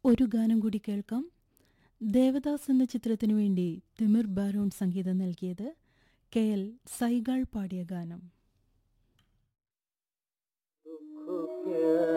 ഒരു ഗാനം കൂടി കേൾക്കാം. ദേവദാസ് എന്ന ചിത്രത്തിനു വേണ്ടി തിമിർ ബാരോൺ സംഗീതം നൽകിയത്. KL സൈഗാൾ പാടിയ ഗാനം.